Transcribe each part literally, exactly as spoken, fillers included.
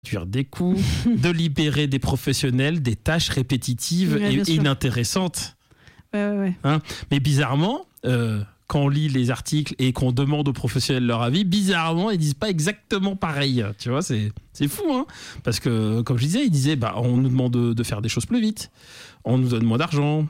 réduire des coûts, de libérer des professionnels, des tâches répétitives Ouais, et inintéressantes. Ouais, ouais, ouais. Hein, mais bizarrement, euh, quand on lit les articles et qu'on demande aux professionnels leur avis, bizarrement, ils disent pas exactement pareil. Tu vois, c'est, c'est fou, hein. Parce que, comme je disais, ils disaient, bah, on nous demande de, de faire des choses plus vite. On nous donne moins d'argent,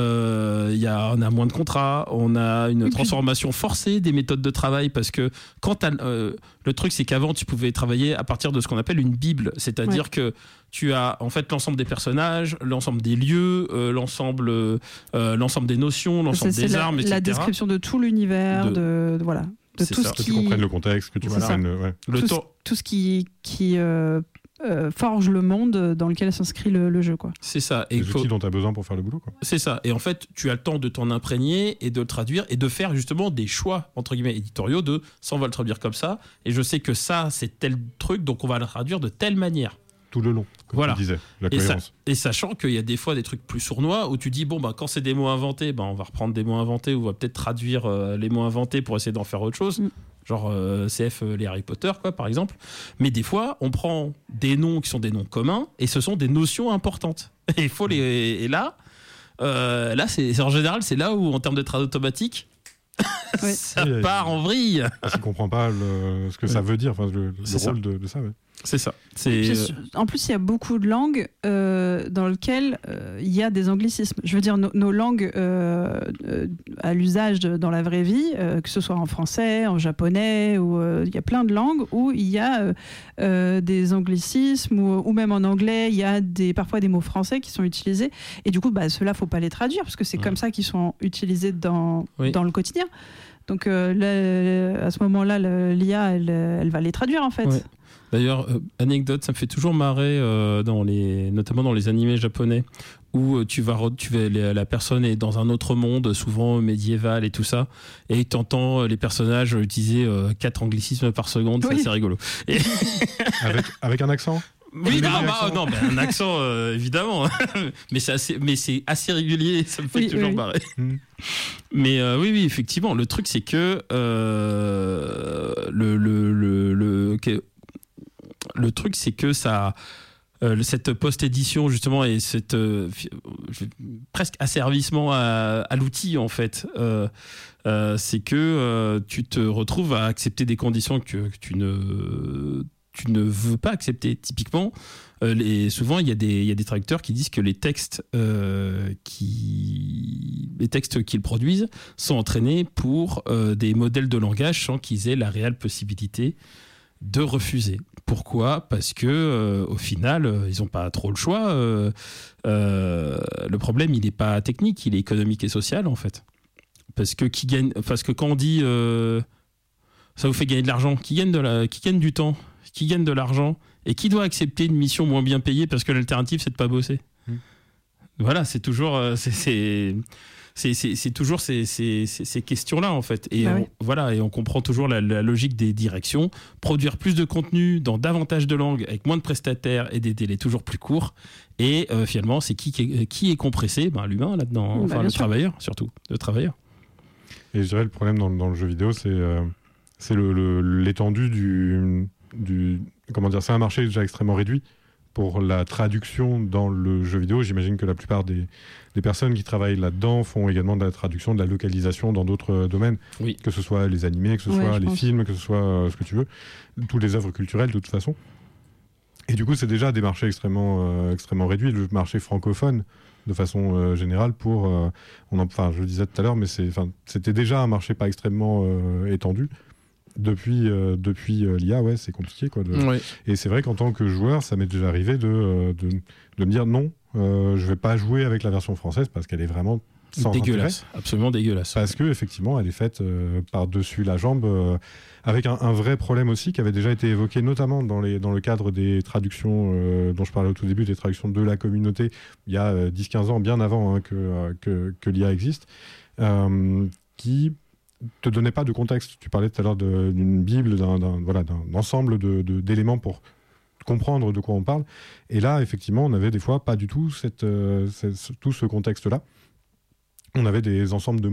euh, y a, on a moins de contrats, on a une transformation forcée des méthodes de travail parce que quand t'as, euh, le truc c'est qu'avant tu pouvais travailler à partir de ce qu'on appelle une bible, c'est-à-dire ouais. que tu as en fait l'ensemble des personnages, l'ensemble des lieux, euh, l'ensemble, euh, l'ensemble des notions, l'ensemble c'est, des c'est armes, la, et cetera. La description de tout l'univers, de, de, de voilà, de c'est tout ça. ce que qui tu comprennes le contexte, que tu voilà. comprennes ouais. le tout, temps... tout ce qui qui euh, Euh, forge le monde dans lequel s'inscrit le, le jeu, quoi. C'est ça. Et les faut... outils dont tu as besoin pour faire le boulot, quoi. C'est ça. Et en fait, tu as le temps de t'en imprégner et de le traduire et de faire justement des choix, entre guillemets, éditoriaux de ça, on va le traduire comme ça. Et je sais que ça, c'est tel truc, donc on va le traduire de telle manière. Tout le long, comme voilà. tu disais, la cohérence. Et, sa... et sachant qu'il y a des fois des trucs plus sournois où tu dis, bon, bah, quand c'est des mots inventés, bah, on va reprendre des mots inventés ou on va peut-être traduire euh, les mots inventés pour essayer d'en faire autre chose. Mm. Genre euh, C F, euh, les Harry Potter, quoi, par exemple. Mais des fois, on prend des noms qui sont des noms communs et ce sont des notions importantes. Et, il faut les... et là, euh, là c'est... en général, c'est là où, en termes de trad automatique, ouais. ça oui, part il... en vrille. Je ne comprends pas le... ce que ouais. ça veut dire, enfin, le, le rôle de, de ça. Ouais. C'est ça. C'est... Puis, en plus, il y a beaucoup de langues euh, dans lesquelles euh, il y a des anglicismes. Je veux dire, no, nos langues euh, euh, à l'usage de, dans la vraie vie, euh, que ce soit en français, en japonais, ou euh, il y a plein de langues où il y a euh, des anglicismes, ou, ou même en anglais, il y a des, parfois des mots français qui sont utilisés. Et du coup, bah, ceux-là, il ne faut pas les traduire, parce que c'est ouais. comme ça qu'ils sont utilisés dans, oui. dans le quotidien. Donc, euh, là, à ce moment-là, le, l'I A, elle, elle va les traduire, en fait. Ouais. D'ailleurs, euh, anecdote, ça me fait toujours marrer, euh, dans les, notamment dans les animés japonais, où euh, tu vas, tu vas, la personne est dans un autre monde, souvent médiéval et tout ça, et tu entends les personnages utiliser euh, quatre anglicismes par seconde, oui. c'est assez rigolo. Et... avec, avec un accent oui, non, bah, non, mais un accent, euh, évidemment. mais, c'est assez, mais c'est assez régulier, ça me fait oui, toujours oui. marrer. Mm. Mais euh, oui, oui, effectivement, le truc, c'est que euh, le, le, le, le, que, le truc, c'est que ça... Euh, cette post-édition justement et cette euh, presque asservissement à, à l'outil en fait euh, euh, c'est que euh, tu te retrouves à accepter des conditions que, que tu ne tu ne veux pas accepter. Typiquement euh, les, souvent il y a des il y a des traducteurs qui disent que les textes euh, qui les textes qu'ils produisent sont entraînés pour euh, des modèles de langage sans qu'ils aient la réelle possibilité de refuser. Pourquoi ? Parce que euh, au final, euh, ils n'ont pas trop le choix. Euh, euh, le problème, il n'est pas technique, il est économique et social en fait. Parce que qui gagne, parce que quand on dit euh, ça vous fait gagner de l'argent, qui gagne de la, qui gagne du temps, qui gagne de l'argent et qui doit accepter une mission moins bien payée parce que l'alternative c'est de pas bosser. Mmh. Voilà, c'est toujours, euh, c'est, c'est C'est, c'est, c'est toujours ces, ces, ces questions-là, en fait. Et, bah oui. on, voilà, et on comprend toujours la, la logique des directions. Produire plus de contenu dans davantage de langues, avec moins de prestataires et des délais toujours plus courts. Et euh, finalement, c'est qui, qui, est, qui est compressé ? Ben, l'humain, là-dedans. Enfin, bah, le sûr. travailleur, surtout. Le travailleur. Et je dirais, le problème dans, dans le jeu vidéo, c'est, euh, c'est le, le, l'étendue du, du... Comment dire ? C'est un marché déjà extrêmement réduit. Pour la traduction dans le jeu vidéo, j'imagine que la plupart des, des personnes qui travaillent là-dedans font également de la traduction, de la localisation dans d'autres domaines, oui. que ce soit les animés, que ce ouais, soit les pense. films, que ce soit euh, ce que tu veux, toutes les œuvres culturelles de toute façon. Et du coup, c'est déjà des marchés extrêmement, euh, extrêmement réduits, le marché francophone de façon euh, générale pour, euh, on en, enfin, je le disais tout à l'heure, mais c'est, c'était déjà un marché pas extrêmement euh, étendu. Depuis, euh, depuis euh, l'I A, ouais, c'est compliqué, quoi. De... Ouais. Et c'est vrai qu'en tant que joueur, ça m'est déjà arrivé de, euh, de, de me dire non, euh, je vais pas jouer avec la version française parce qu'elle est vraiment sans dégueulasse, intérêt. Absolument dégueulasse. Parce que effectivement, elle est faite euh, par-dessus la jambe, euh, avec un, un vrai problème aussi qui avait déjà été évoqué, notamment dans, les, dans le cadre des traductions euh, dont je parlais au tout début, des traductions de la communauté, il y a euh, dix quinze ans, bien avant hein, que, euh, que, que l'I A existe, euh, qui te donnait pas de contexte. Tu parlais tout à l'heure de, d'une bible, d'un, d'un, voilà, d'un ensemble de, de, d'éléments pour comprendre de quoi on parle. Et là, effectivement, on avait des fois pas du tout cette, euh, cette, tout ce contexte-là. On avait des ensembles de mots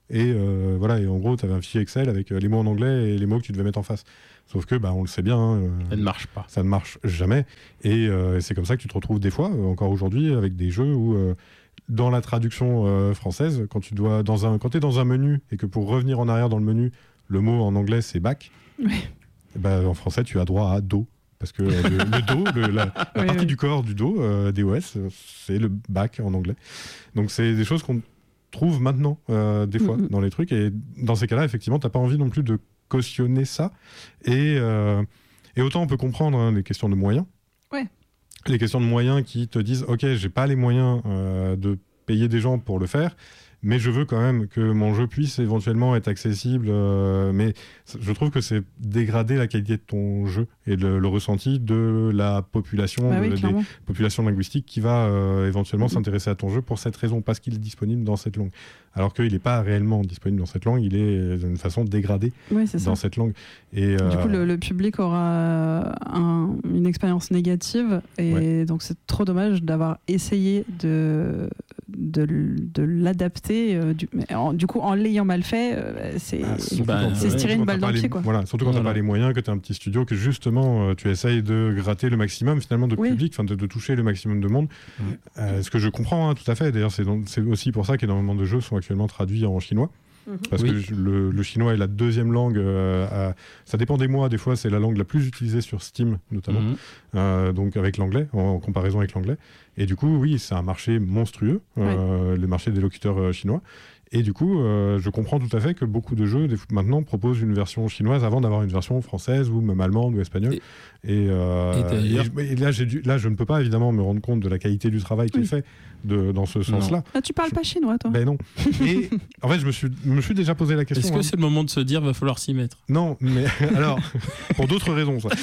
et euh, voilà, et en gros, tu avais un fichier Excel avec les mots en anglais et les mots que tu devais mettre en face. Sauf que, bah, on le sait bien, hein, ça ne marche pas. Ça ne marche jamais, et euh, c'est comme ça que tu te retrouves des fois, encore aujourd'hui, avec des jeux où euh, dans la traduction euh, française, quand tu dois dans un, quand t'es dans un menu et que pour revenir en arrière dans le menu, le mot en anglais c'est back, oui. et bah, en français tu as droit à dos. Parce que le, le dos, le, la, la oui, partie oui. du corps du dos, euh, D O S, c'est le back en anglais. Donc c'est des choses qu'on trouve maintenant, euh, des fois, mm-hmm. dans les trucs. Et dans ces cas-là, effectivement, t'as pas envie non plus de cautionner ça. Et, euh, et autant on peut comprendre hein, les questions de moyens. Ouais. Les questions de moyens qui te disent, OK, j'ai pas les moyens euh, de payer des gens pour le faire, mais je veux quand même que mon jeu puisse éventuellement être accessible. Euh, mais je trouve que c'est dégrader la qualité de ton jeu et le, le ressenti de la population, bah oui, de, des populations linguistiques qui va euh, éventuellement mmh. s'intéresser à ton jeu pour cette raison, parce qu'il est disponible dans cette langue. Alors qu'il n'est pas réellement disponible dans cette langue, il est d'une façon dégradée oui, dans cette langue. Et, du euh... coup, le, le public aura un, une expérience négative, et ouais. donc c'est trop dommage d'avoir essayé de, de, de l'adapter. Euh, du, en, du coup, en l'ayant mal fait, euh, c'est, ah, bah, c'est se tirer une balle dans le pied. Voilà, surtout quand tu n'as pas les moyens, que tu as un petit studio, que justement, euh, tu essayes de gratter le maximum finalement de oui. public, de, de toucher le maximum de monde. Oui. Euh, ce que je comprends hein, tout à fait. D'ailleurs, c'est, donc, c'est aussi pour ça qu'énormément de jeux sont actuellement traduits en chinois. Parce oui. que le, le chinois est la deuxième langue. Euh, à, ça dépend des mois. Des fois, c'est la langue la plus utilisée sur Steam, notamment. Mm-hmm. Euh, donc avec l'anglais, en, en comparaison avec l'anglais. Et du coup, oui, c'est un marché monstrueux, euh, oui. le marché des locuteurs euh, chinois. Et du coup, euh, je comprends tout à fait que beaucoup de jeux des, maintenant proposent une version chinoise avant d'avoir une version française ou même allemande ou espagnole. Et, et, euh, et, et, et là, j'ai dû, là, je ne peux pas évidemment me rendre compte de la qualité du travail qui oui. est fait de, dans ce sens-là. Ah, tu parles je... pas chinois, toi ? Ben non. Et en fait, je me suis, me suis déjà posé la question. Est-ce que hein. c'est le moment de se dire, va falloir s'y mettre ? Non, mais alors, pour d'autres raisons, ça.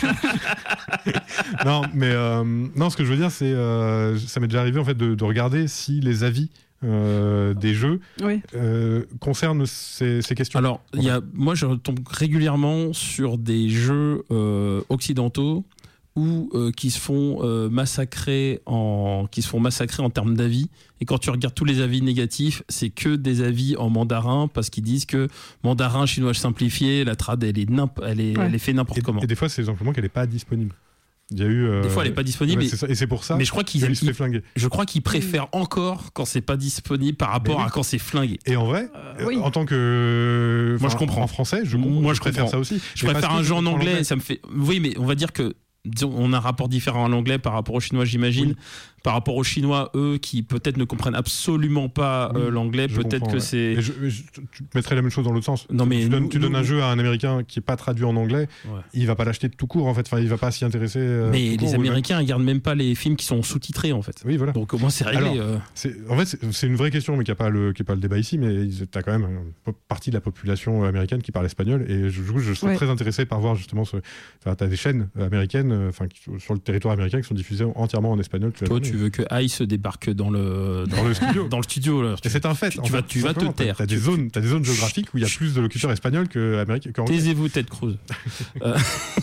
non, mais euh, non, ce que je veux dire, c'est, euh, ça m'est déjà arrivé en fait de, de regarder si les avis. Euh, des jeux oui. euh, concernent ces, ces questions. Alors, il y a, moi, je tombe régulièrement sur des jeux euh, occidentaux ou euh, qui se font euh, massacrer en qui se font massacrer en termes d'avis. Et quand tu regardes tous les avis négatifs, c'est que des avis en mandarin parce qu'ils disent que mandarin chinois simplifié, la trad elle est nimp- elle est, ouais. elle est fait n'importe et, comment. Et des fois, c'est simplement qu'elle n'est pas disponible. Il y a eu, euh... Des fois, elle n'est pas disponible. Ouais, c'est ça, et c'est pour ça. Mais je crois qu'ils aiment, ils, je crois qu'ils préfèrent encore quand c'est pas disponible par rapport oui. à quand c'est flingué. Et en vrai, euh, oui. en tant que, moi je comprends. En français, je, moi je, je préfère comprends. ça aussi. Je préfère un jeu en anglais, anglais. Ça me fait. Oui, mais on va dire que disons, on a un rapport différent en anglais par rapport aux Chinois, j'imagine. Oui. Par rapport aux Chinois, eux, qui peut-être ne comprennent absolument pas oui, euh, l'anglais, peut-être que ouais. c'est... Je, je, tu mettrais la même chose dans l'autre sens. Non, mais tu donnes, nous, tu donnes nous, un jeu à un Américain qui n'est pas traduit en anglais, ouais. il va pas l'acheter tout court, en fait. Enfin, il va pas s'y intéresser. Euh, mais les court, Américains, ils regardent même pas les films qui sont sous-titrés, en fait. Oui, voilà. Donc au moins, c'est réglé. Alors, euh... c'est, en fait, c'est, c'est une vraie question, mais qui n'est pas, pas le débat ici, mais tu as quand même une partie de la population américaine qui parle espagnol, et je, je, je serais ouais. très intéressé par voir justement... Ce... Enfin, tu as des chaînes américaines, enfin, sur le territoire américain, qui sont diffusées entièrement en espagnol. Toi, tu veux que Ice débarque dans le dans le studio, dans le studio là. Et c'est un fait. Tu, tu vas, tu vas te taire. T'as des zones, t'as des zones géographiques où il y a plus de locuteurs espagnols que américains. Taisez-vous, Ted Cruz. euh...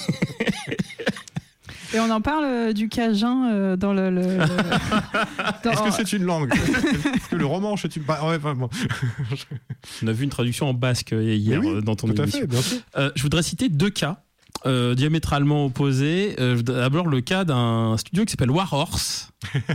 Et on en parle euh, du cajun euh, dans le. le, le... dans... Est-ce que c'est une langue ? Est-ce que le romanche est une. Bah, ouais, bah, bon. On a vu une traduction en basque hier oui, dans ton tout émission. À fait, bien sûr. Euh, je voudrais citer deux cas. Euh, diamétralement opposés. Euh, d'abord le cas d'un studio qui s'appelle Warhorse.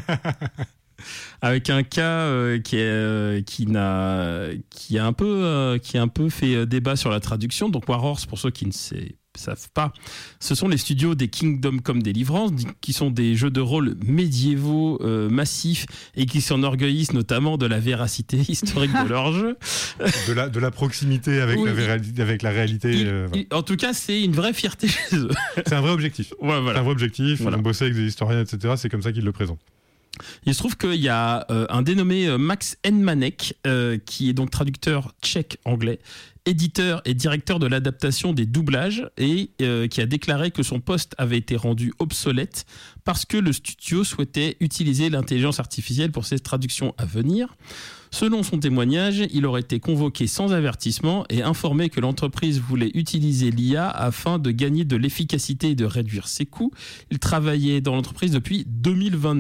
Avec un cas euh, qui est euh, qui n'a qui a un peu euh, qui a un peu fait débat sur la traduction. Donc Warhorse, pour ceux qui ne savent savent pas, ce sont les studios des Kingdom Come Deliverance, qui sont des jeux de rôle médiévaux euh, massifs et qui s'enorgueillissent notamment de la véracité historique de leurs jeux. De la, de la proximité avec, oui, la, véra- avec la réalité. Il, euh, il, en tout cas, c'est une vraie fierté chez eux. C'est un vrai objectif. Ouais, voilà. C'est un vrai objectif. Voilà. Ils ont bossé avec des historiens, et cetera. C'est comme ça qu'ils le présentent. Il se trouve qu'il y a euh, un dénommé euh, Max Enmanek, euh, qui est donc traducteur tchèque-anglais, éditeur et directeur de l'adaptation des doublages, et euh, qui a déclaré que son poste avait été rendu obsolète parce que le studio souhaitait utiliser l'intelligence artificielle pour ses traductions à venir. Selon son témoignage, il aurait été convoqué sans avertissement et informé que l'entreprise voulait utiliser l'I A afin de gagner de l'efficacité et de réduire ses coûts. Il travaillait dans l'entreprise depuis deux mille vingt-deux.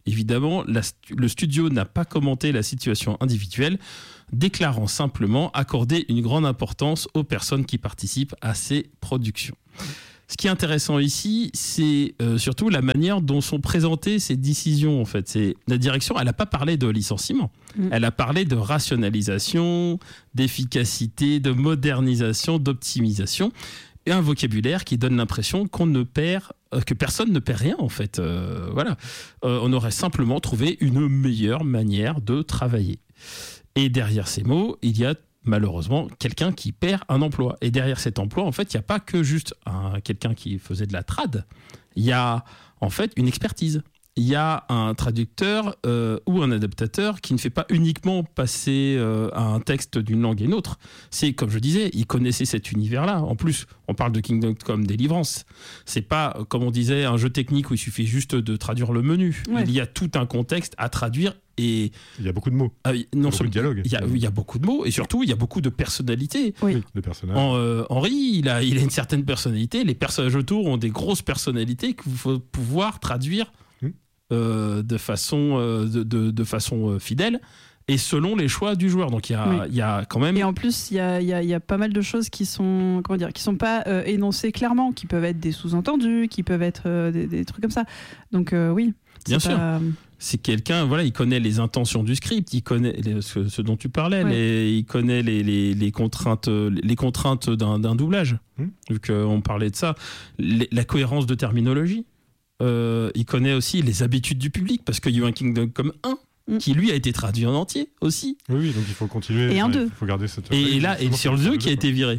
Évidemment, la, le studio n'a pas commenté la situation individuelle, déclarant simplement accorder une grande importance aux personnes qui participent à ces productions. Ce qui est intéressant ici, c'est euh, surtout la manière dont sont présentées ces décisions. En fait, c'est la direction. Elle n'a pas parlé de licenciement. Mmh. Elle a parlé de rationalisation, d'efficacité, de modernisation, d'optimisation, et un vocabulaire qui donne l'impression qu'on ne perd, euh, que personne ne perd rien en fait. Euh, voilà, euh, on aurait simplement trouvé une meilleure manière de travailler. Et derrière ces mots, il y a malheureusement quelqu'un qui perd un emploi. Et derrière cet emploi, en fait, il n'y a pas que juste un, quelqu'un qui faisait de la trad. Il y a en fait une expertise. Il y a un traducteur euh, ou un adaptateur qui ne fait pas uniquement passer euh, un texte d'une langue et une autre. C'est, comme je disais, il connaissait cet univers-là. En plus, on parle de Kingdom Come Deliverance. C'est pas, comme on disait, un jeu technique où il suffit juste de traduire le menu. Ouais. Il y a tout un contexte à traduire. Et il y a beaucoup de mots. Euh, non, beaucoup de dialogues. Il y, a, il y a beaucoup de mots et surtout il y a beaucoup de personnalités. Oui. De personnages. En, euh, Henri, il a, il a une certaine personnalité. Les personnages autour ont des grosses personnalités qu'il faut pouvoir traduire mmh. euh, de façon, euh, de, de, de façon euh, fidèle et selon les choix du joueur. Donc il y a, oui. il y a quand même. Et en plus, il y a, il y a, il y a pas mal de choses qui sont, comment dire, qui sont pas euh, énoncées clairement, qui peuvent être des sous-entendus, qui peuvent être euh, des, des trucs comme ça. Donc euh, oui. Bien sûr. Pas... C'est quelqu'un, voilà, il connaît les intentions du script, il connaît les, ce, ce dont tu parlais, ouais. les, il connaît les, les, les contraintes, les contraintes d'un, d'un doublage, mmh. vu qu'on parlait de ça, les, la cohérence de terminologie. Euh, il connaît aussi les habitudes du public, parce qu'il y a eu un Kingdom Come un mmh. qui lui a été traduit en entier aussi. Oui, oui, donc il faut continuer. Et un deux. Il faut garder cette. Et, et là, et sur le deux qui a été viré.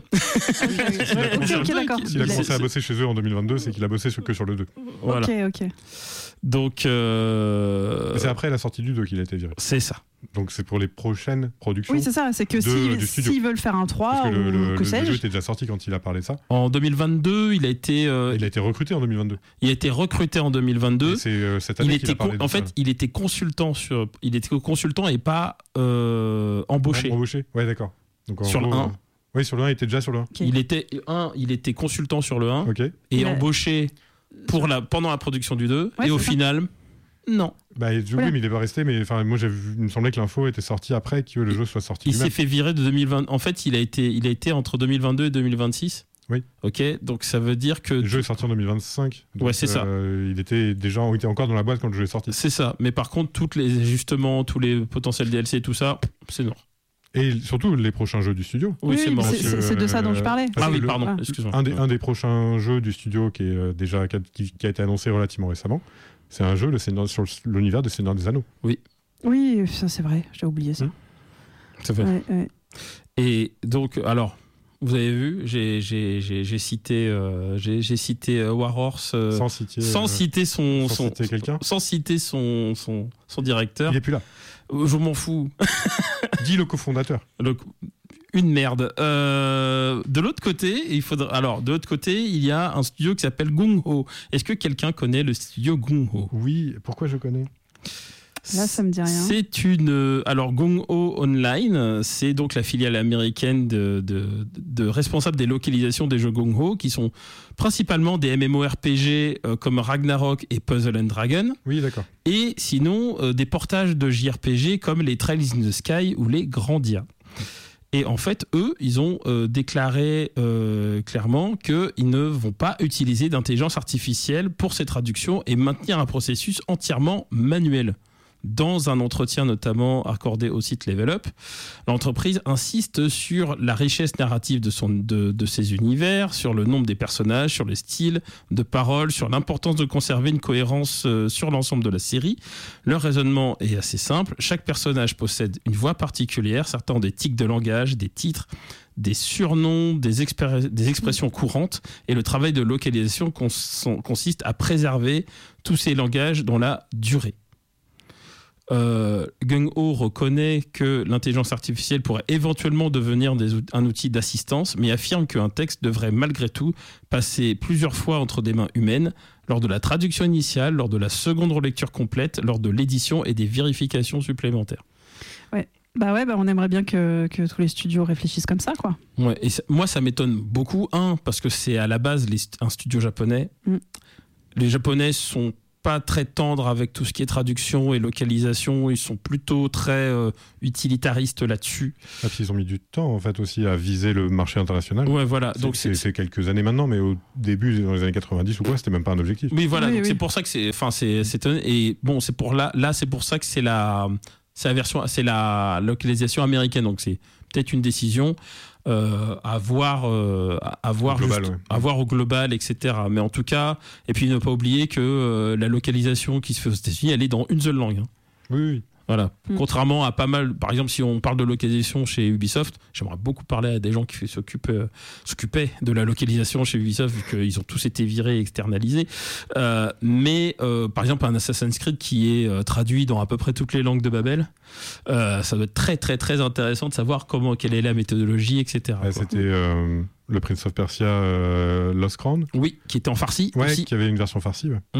Ok, ok, d'accord. S'il a commencé à bosser chez eux en deux mille vingt-deux, c'est qu'il a bossé que sur le deux. Voilà. Ok, ok. Donc. Euh... C'est après la sortie du deux qu'il a été viré. C'est ça. Donc c'est pour les prochaines productions. Oui, c'est ça. C'est que de, s'ils si, si veulent faire un trois, parce que le, le, ou que le, sais-je. le jeu était déjà sorti quand il a parlé de ça. En deux mille vingt-deux, il a été. Euh... Il a été recruté en deux mille vingt-deux. Il a été recruté en deux mille vingt-deux. Et c'est euh, cette année il qu'il a parlé con... de En ça. fait, il était consultant sur. Il était consultant et pas euh, embauché. Non, embauché. Ouais, d'accord. Donc, sur gros, le un. Euh... Oui, sur le un, il était déjà sur le un. Okay. Il était un, il était consultant sur le un okay. et ouais. embauché pour la pendant la production du deux ouais, et au ça. final. Non. Bah, oui, voilà. Mais il n'est pas resté. Mais enfin, moi, j'ai vu, il me semblait que l'info était sortie après que le jeu soit sorti. Il lui-même. s'est fait virer de deux mille vingt. En fait, il a été, il a été entre deux mille vingt-deux et deux mille vingt-six. Oui. Ok. Donc ça veut dire que le jeu est sorti en deux mille vingt-cinq. Donc, ouais, c'est euh, ça. Il était déjà, il était encore dans la boîte quand le jeu est sorti. C'est ça. Mais par contre, toutes les ajustements, tous les potentiels D L C, tout ça, c'est non. Et surtout les prochains jeux du studio. Oui, oui c'est, mort. C'est, c'est de ça dont je parlais. Ah oui, le, pardon. Ah. Excuse-moi. Un des, un des prochains jeux du studio qui est euh, déjà qui, qui a été annoncé relativement récemment. C'est un jeu le Seigneur, sur l'univers de Seigneur des Anneaux. Oui. Oui, ça c'est vrai, j'ai oublié ça. Mmh. Ça fait. Ouais, ouais. Et donc, alors, vous avez vu, j'ai, j'ai, j'ai, j'ai cité, euh, j'ai, j'ai cité euh, Warhorse euh, sans citer, sans euh, citer son, sans son, citer quelqu'un, sans citer son, son, son directeur. Il est plus là. Je m'en fous. Dis le cofondateur. Le, une merde. Euh, de l'autre côté, il faudra. Alors, de l'autre côté, il y a un studio qui s'appelle Gung Ho. Est-ce que quelqu'un connaît le studio Gung Ho ? Oui. Pourquoi je connais ? Là, ça me dit rien. C'est une. Alors, Gung Ho Online, c'est donc la filiale américaine de, de, de responsables des localisations des jeux Gung Ho, qui sont principalement des MMORPG euh, comme Ragnarok et Puzzle and Dragon. Oui, d'accord. Et sinon, euh, des portages de J R P G comme les Trails in the Sky ou les Grandia. Et en fait, eux, ils ont euh, déclaré euh, clairement qu'ils ne vont pas utiliser d'intelligence artificielle pour ces traductions et maintenir un processus entièrement manuel. Dans un entretien notamment accordé au site Level Up, l'entreprise insiste sur la richesse narrative de, son, de, de ses univers, sur le nombre des personnages, sur les styles de paroles, sur l'importance de conserver une cohérence euh, sur l'ensemble de la série. Leur raisonnement est assez simple. Chaque personnage possède une voix particulière, certains ont des tics de langage, des titres, des surnoms, des, expé- des expressions courantes, et le travail de localisation cons- consiste à préserver tous ces langages dans la durée. Euh, Gung Ho reconnaît que l'intelligence artificielle pourrait éventuellement devenir des, un outil d'assistance, mais affirme qu'un texte devrait malgré tout passer plusieurs fois entre des mains humaines, lors de la traduction initiale, lors de la seconde relecture complète, lors de l'édition et des vérifications supplémentaires. Ouais. Bah ouais, bah on aimerait bien que, que tous les studios réfléchissent comme ça, quoi. Ouais, et ça, moi, ça m'étonne beaucoup. Un, parce que c'est à la base les, un studio japonais. Mm. Les Japonais sont pas très tendres avec tout ce qui est traduction et localisation. Ils sont plutôt très euh, utilitaristes là-dessus. Ah, puis ils ont mis du temps en fait aussi à viser le marché international. Ouais, voilà. C'est, donc c'est, c'est, c'est quelques années maintenant, mais au début, dans les années quatre-vingt-dix ou quoi, c'était même pas un objectif. Oui, voilà. Oui, donc oui. c'est pour ça que c'est, enfin, c'est, c'est et bon, c'est pour là, là, c'est pour ça que c'est la, c'est la version, c'est la localisation américaine. Donc c'est peut-être une décision. Euh, à voir, euh, à voir, global, juste, ouais. à voir au global, et cetera. Mais en tout cas, et puis ne pas oublier que euh, la localisation qui se fait aux États-Unis, elle est dans une seule langue. Hein. Oui, oui. Voilà. Mm. Contrairement à pas mal, par exemple, si on parle de localisation chez Ubisoft, j'aimerais beaucoup parler à des gens qui s'occupent, euh, s'occupaient de la localisation chez Ubisoft, vu qu'ils ont tous été virés et externalisés. Euh, mais euh, par exemple, un Assassin's Creed qui est euh, traduit dans à peu près toutes les langues de Babel, euh, ça doit être très très très intéressant de savoir comment, quelle est la méthodologie, et cetera. Ouais, c'était euh, le Prince of Persia euh, Lost Crown. Oui, qui était en farsi Ouais, aussi. qui avait une version farcie. Ouais.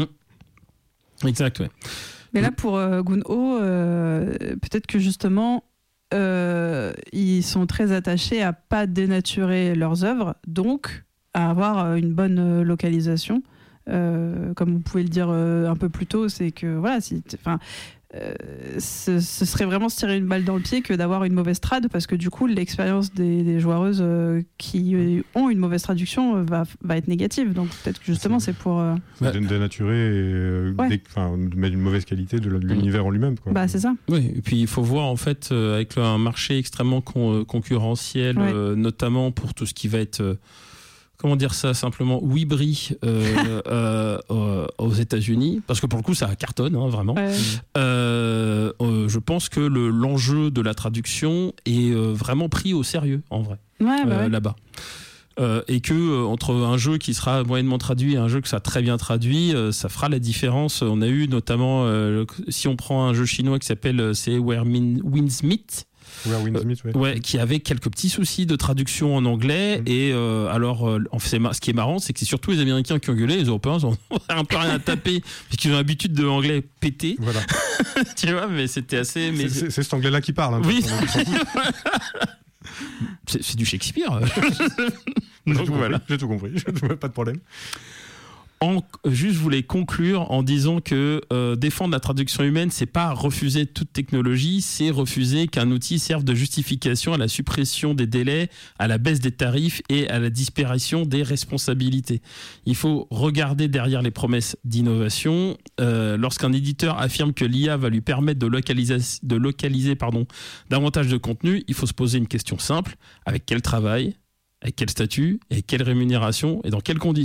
Exact, ouais. Mais là, pour euh, Gun-Ho, euh, peut-être que justement, euh, ils sont très attachés à pas dénaturer leurs œuvres, donc à avoir une bonne localisation. Euh, comme vous pouvez le dire euh, un peu plus tôt, c'est que voilà, si, enfin, euh, ce, ce serait vraiment se tirer une balle dans le pied que d'avoir une mauvaise trad, parce que du coup, l'expérience des, des joueuses euh, qui ont une mauvaise traduction euh, va, va être négative. Donc peut-être que justement, c'est pour. Euh... Bah, dénaturer et euh, Ouais. dé- mettre une mauvaise qualité de l'univers en lui-même. Quoi. Bah, c'est ça. Oui, et puis il faut voir en fait euh, avec le- un marché extrêmement con- concurrentiel, Ouais. euh, notamment pour tout ce qui va être, euh, comment dire ça simplement, Wibri euh, euh, euh, aux États-Unis, parce que pour le coup ça cartonne hein, vraiment. Ouais. Euh, euh, je pense que le, l'enjeu de la traduction est euh, vraiment pris au sérieux en vrai Ouais, bah euh, ouais. là-bas. Euh, et que euh, entre un jeu qui sera moyennement traduit et un jeu que ça a très bien traduit, euh, ça fera la différence. On a eu notamment, euh, le- si on prend un jeu chinois qui s'appelle euh, c'est Where Min- Winds Meet, Ouais, Winsmith, ouais. ouais, qui avait quelques petits soucis de traduction en anglais. Mm. Et euh, alors, euh, en fait, c'est mar- ce qui est marrant, c'est que c'est surtout les Américains qui ont gueulé, les Européens ils ont un peu rien à taper, puisqu'ils ont l'habitude de l'anglais pété, Voilà. tu vois, mais c'était assez... Mais... C'est, c'est, c'est cet anglais-là qui parle. Hein, Oui. de toute façon, c'est, c'est du Shakespeare. J'ai Donc tout voilà. compris, j'ai tout compris, pas de problème. En, juste, je voulais conclure en disant que euh, défendre la traduction humaine, c'est pas refuser toute technologie, c'est refuser qu'un outil serve de justification à la suppression des délais, à la baisse des tarifs et à la disparition des responsabilités. Il faut regarder derrière les promesses d'innovation. Euh, lorsqu'un éditeur affirme que l'I A va lui permettre de localiser, de localiser pardon, davantage de contenu, il faut se poser une question simple. Avec quel travail, avec quel statut, et quelle rémunération et dans quelles conditions ?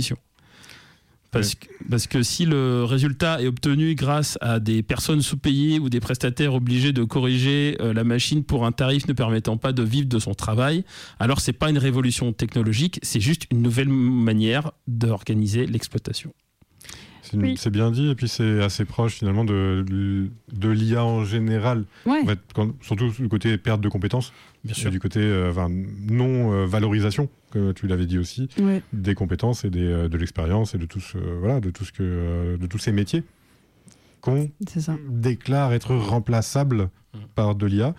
Parce que, parce que si le résultat est obtenu grâce à des personnes sous-payées ou des prestataires obligés de corriger euh, la machine pour un tarif ne permettant pas de vivre de son travail, alors c'est pas une révolution technologique, c'est juste une nouvelle manière d'organiser l'exploitation. C'est, une- Oui. c'est bien dit, et puis c'est assez proche finalement de, de, de l'I A en général. Ouais. En fait, quand- surtout du côté perte de compétences, Bien et du côté euh, enfin, non-valorisation, que tu l'avais dit aussi, Ouais. des compétences et des, euh, de l'expérience et de tout ce, voilà, de tout ce que, euh, de tous ces métiers qu'on C'est ça. déclare être remplaçables Mm. par de l'I A.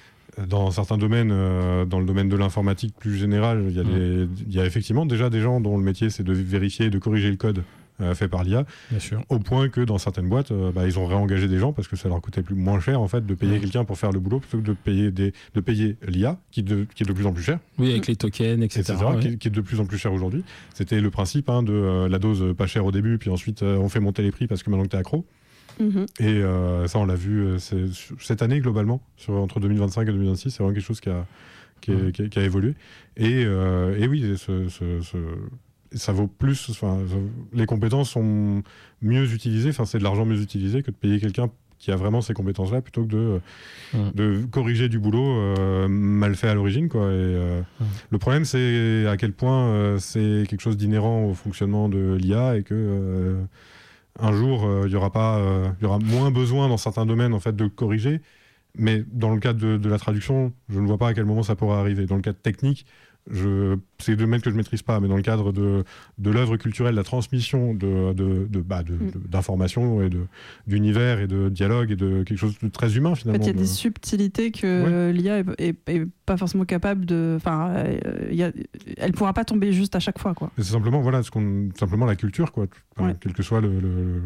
Dans certains domaines, euh, dans le domaine de l'informatique plus général, il y, a Mm. des- il y a effectivement déjà des gens dont le métier c'est de vérifier et de corriger le code euh, fait par l'I A, Bien sûr. au point que dans certaines boîtes, euh, bah, ils ont réengagé des gens parce que ça leur coûtait plus, moins cher en fait de payer Mm. quelqu'un pour faire le boulot plutôt que de payer, des, de payer l'I A qui, de- qui est de plus en plus cher, Oui, avec les tokens, et cetera. et cetera, ouais. qui, qui est de plus en plus cher aujourd'hui. C'était le principe hein, de euh, la dose pas chère au début, puis ensuite euh, on fait monter les prix parce que maintenant que t'es accro. Mhm. Et euh, ça, on l'a vu euh, c'est, cette année globalement, sur, entre deux mille vingt-cinq et deux mille vingt-six, c'est vraiment quelque chose qui a, qui, est- Mhm. qui a- qui a évolué. Et, euh, et oui, ce, ce- ce- ça vaut plus. Enfin, ça- les compétences sont mieux utilisées. Enfin, c'est de l'argent mieux utilisé que de payer quelqu'un qui a vraiment ces compétences-là plutôt que de, Mhm. de corriger du boulot euh, mal fait à l'origine, quoi. Et, euh, Mhm. le problème, c'est à quel point euh, c'est quelque chose d'inhérent au fonctionnement de l'I A et que euh, un jour, euh, il y aura pas, euh, il y aura moins besoin dans certains domaines en fait de le corriger. Mais dans le cadre de, de la traduction, je ne vois pas à quel moment ça pourra arriver. Dans le cadre technique, je, c'est des domaines que je maîtrise pas, mais dans le cadre de, de l'œuvre culturelle, la transmission de, de, de, bah, de, Mm. de- d'informations et de, d'univers et de dialogue et de quelque chose de très humain En finalement. fait, il y a de- des subtilités que euh, l'I A est, est- est pas forcément capable de. Enfin, euh, il y a- elle pourra pas tomber juste à chaque fois, quoi. Et c'est simplement, voilà, ce qu'on, simplement la culture, quoi. Enfin, Ouais. quel que soit le, le-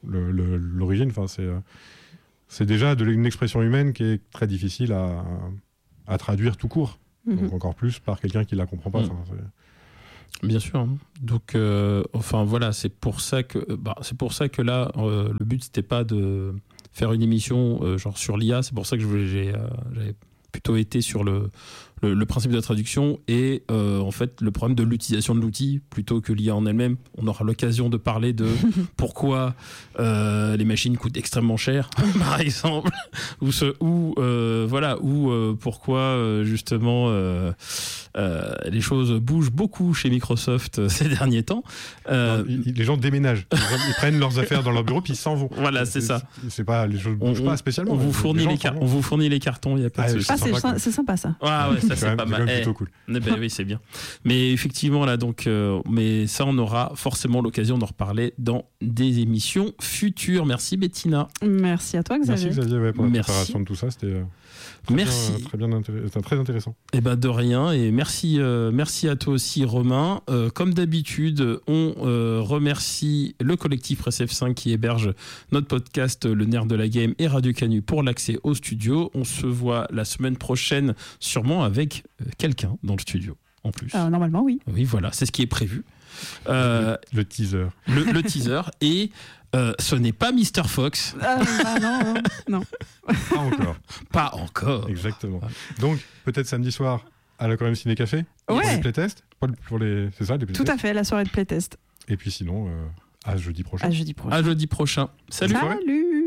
le, le, l'origine. Enfin, c'est, c'est déjà de, une expression humaine qui est très difficile à, à traduire tout court. Mm-hmm. Donc encore plus par quelqu'un qui la comprend pas. Mm. Enfin, c'est... Bien sûr. Donc, euh, enfin voilà, c'est pour ça que, bah, c'est pour ça que là, euh, le but c'était pas de faire une émission euh, genre sur l'I A. C'est pour ça que je voulais, j'ai, euh, j'avais plutôt été sur le Le, le principe de la traduction et euh, en fait le problème de l'utilisation de l'outil plutôt que l'I A en elle-même. On aura l'occasion de parler de pourquoi euh, les machines coûtent extrêmement cher, par exemple, ou, ce, ou euh, voilà, ou euh, pourquoi euh, justement euh, euh, les choses bougent beaucoup chez Microsoft euh, ces derniers temps. Euh, non, ils, les gens déménagent, ils, ils prennent leurs affaires dans leur bureau puis ils s'en vont. Voilà, c'est, c'est ça. C'est, c'est pas les choses bougent on, pas spécialement. On vous fournit les, les car- on vous fournit les cartons, il y a pas ah, de souci. Ah, c'est, sympa, c'est sympa ça. Ah ouais, ça c'est, c'est pas mal. C'est plutôt cool. Eh, ben oui, c'est bien. Mais effectivement, là, donc, euh, mais ça, on aura forcément l'occasion d'en reparler dans des émissions futures. Merci, Bettina. Merci à toi, Xavier. Merci, Xavier, ouais, pour la merci. préparation de tout ça. C'était euh, très merci. Bien, très, bien intéress- très intéressant. Eh ben, de rien. Et merci, euh, merci à toi aussi, Romain. Euh, comme d'habitude, on euh, remercie le collectif Press F cinq qui héberge notre podcast Le Nerf de la Game et Radio Canu pour l'accès au studio. On se voit la semaine prochaine, sûrement avec quelqu'un dans le studio en plus. Alors, normalement, oui. Oui, voilà, c'est ce qui est prévu. Euh, le, le teaser. Le, le teaser. Et euh, ce n'est pas mister Fox. Ah, bah non, non. Pas encore. Pas encore. Exactement. Donc, peut-être samedi soir à l'Aquarium Ciné Café ouais. pour les playtests. Pour les, c'est ça, les playtests. Tout à fait, la soirée de playtest. Et puis sinon, euh, à jeudi prochain. À jeudi prochain. À jeudi prochain. Salut. Salut.